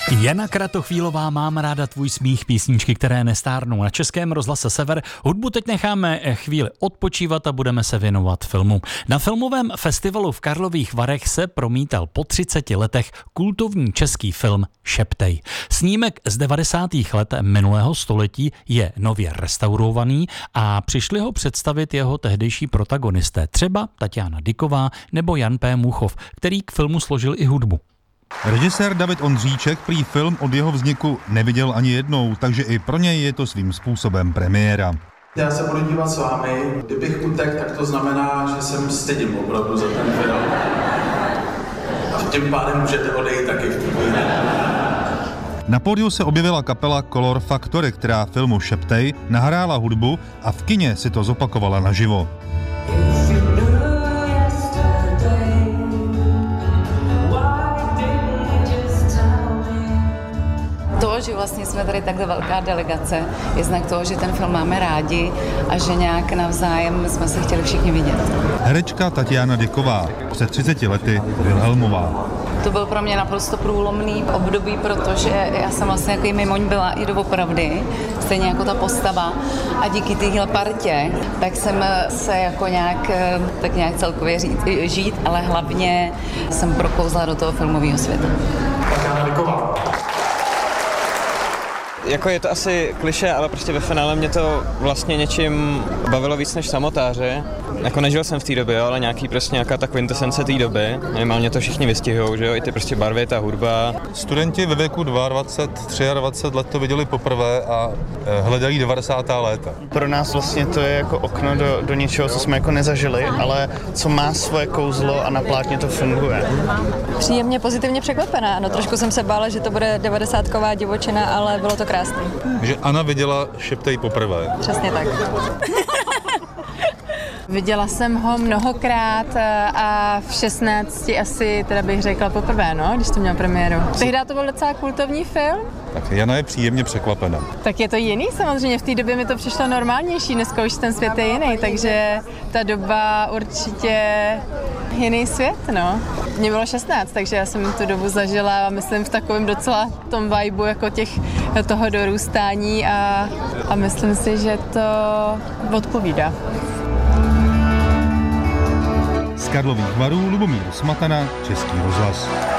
Jana Kratochvílová, Mám ráda tvůj smích, písničky, které nestárnou. Na Českém rozhlase Sever hudbu teď necháme chvíli odpočívat a budeme se věnovat filmu. Na filmovém festivalu v Karlových Varech se promítal po 30 letech kultovní český film Šeptej. Snímek z 90. let minulého století je nově restaurovaný a přišli ho představit jeho tehdejší protagonisté, třeba Tatiana Dyková nebo Jan P. Muchov, který k filmu složil i hudbu. Režisér David Ondříček prý film od jeho vzniku neviděl ani jednou, takže i pro něj je to svým způsobem premiéra. Já se budu dívat s vámi. Kdybych utek, tak to znamená, že jsem stydím opravdu za ten film. A tím pádem můžete odejít taky v tu chvíli. Na pódiu se objevila kapela Color Factory, která filmu Šeptej nahrála hudbu a v kině si to zopakovala naživo. To, že vlastně jsme tady takhle velká delegace, je znak toho, že ten film máme rádi a že nějak navzájem jsme se chtěli všichni vidět. Herečka Tatiana Dyková, před 30 lety Vilhelmová. To byl pro mě naprosto průlomný období, protože já jsem vlastně jako mimoň byla i doopravdy, stejně jako ta postava. A díky téhle partě, tak jsem se jako nějak celkově žít, ale hlavně jsem prokouzla do toho filmového světa. Tatiana Dyková. Jako je to asi klišé, ale prostě ve finále mě to vlastně něčím bavilo víc než samotáře. Jako nežil jsem v té době, ale nějaká ta kvintesence té doby. Minimálně to všichni vystihujou, že jo, i ty prostě barvy, ta hudba. Studenti ve věku 22, 23 let to viděli poprvé a hledají 90. léta. Pro nás vlastně to je jako okno do něčeho, co jsme jako nezažili, ale co má svoje kouzlo a na plátně to funguje. Příjemně pozitivně překvapená. No trošku jsem se bála, že to bude 90ková divočina, ale bylo to krásné. Že Anna viděla Šeptej poprvé. Přesně tak. Viděla jsem ho mnohokrát a v 16 asi teda bych řekla poprvé, no, když to měl premiéru. Tehdy to byl docela kultovní film. Tak Jana je příjemně překvapena. Tak je to jiný samozřejmě, v té době mi to přišlo normálnější, dneska už ten svět je jiný, takže ta doba určitě jiný svět, no. Mně bylo 16, takže já jsem tu dobu zažila a myslím v takovém docela tom vibu jako toho dorůstání a myslím si, že to odpovídá. Z Karlových Varů Lubomír Smatana, Český rozhlas.